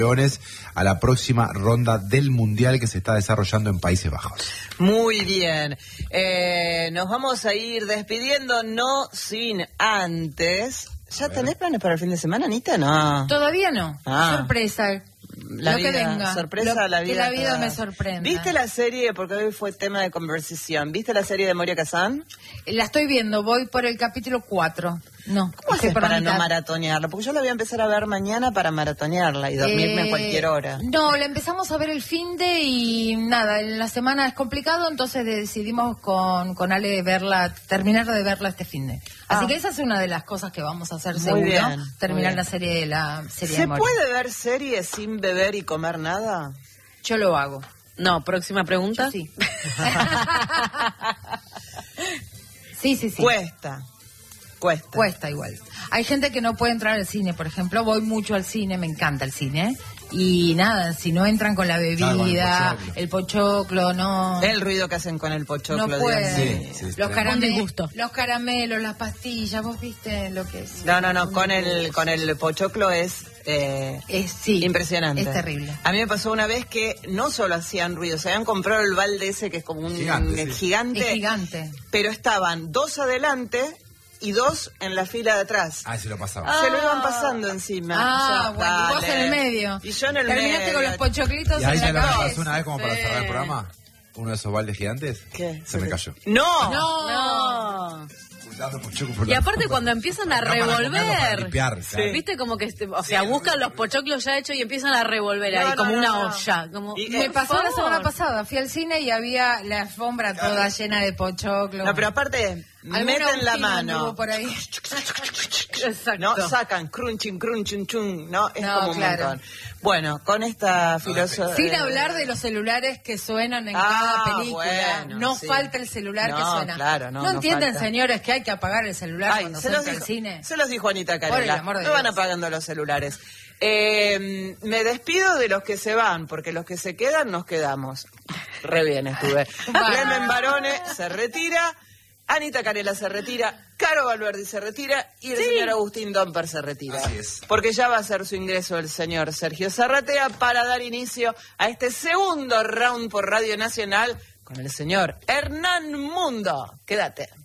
a la próxima ronda del Mundial que se está desarrollando en Países Bajos. Muy bien. Nos vamos a ir despidiendo, no sin antes. ¿Ya tenés planes para el fin de semana, Anita? No. Todavía no. Sorpresa. La vida, que venga. Sorpresa, la vida. Que la vida me sorprenda. ¿Viste la serie? Porque hoy fue tema de conversación. ¿Viste la serie de Moria Kazan? La estoy viendo, voy por el capítulo 4. No. ¿Cómo haces para no maratonearla? Porque yo la voy a empezar a ver mañana para maratonearla y dormirme a cualquier hora. No, la empezamos a ver el finde y nada, en la semana es complicado, entonces decidimos con Ale terminar de verla este finde. Así que esa es una de las cosas que vamos a hacer seguro, bien, terminar la serie de Moria. ¿Se puede ver series sin beber y comer nada? Yo lo hago. No, próxima pregunta. Sí. Sí. Cuesta igual. Hay gente que no puede entrar al cine, por ejemplo. Voy mucho al cine, me encanta el cine. Y nada, si no entran con la bebida, el pochoclo, no. El ruido que hacen con el pochoclo. No pueden. Sí, los caramelos, las pastillas, vos viste lo que es. No, con el pochoclo es impresionante. Es terrible. A mí me pasó una vez que no solo hacían ruido, se habían comprado el balde ese que es como un gigante. Es gigante. Pero estaban 2 adelante y 2 en la fila de atrás. Se lo pasaban. Se lo iban pasando encima. Bueno, y vos en el medio. Y yo en el Terminaste medio. con los pochoclitos ¿Y ahí en la me cabeza? pasó una vez como para cerrar el programa? Uno de esos baldes gigantes. ¿Qué? Se me cayó. ¡No! Y aparte cuando empiezan a revolver, viste como que, buscan los pochoclos ya hechos y empiezan a revolver ahí como una olla. Me pasó la semana pasada, fui al cine y había la alfombra toda llena de pochoclos. No, pero aparte, meten la mano. Por ahí. Exacto. No, sacan, crunching, chung, ¿no? Es como un claro. montón. Bueno, con esta filosofía... Sin hablar de los celulares que suenan en cada película. Bueno, falta el celular que suena. Claro, no entienden, falta. Señores, que hay que apagar el celular cuando se entra al cine. Se los dijo Anita Por el Carela. amor de No van Dios. apagando los celulares. Me despido de los que se van, porque los que se quedan, nos quedamos. Re bien estuve. Clemen Barone se retira, Anita Carela se retira, Caro Valverde se retira y el señor Agustín Domper se retira. Así es. Porque ya va a hacer su ingreso el señor Sergio Zarratea para dar inicio a este segundo round por Radio Nacional con el señor Hernán Mundo. Quédate.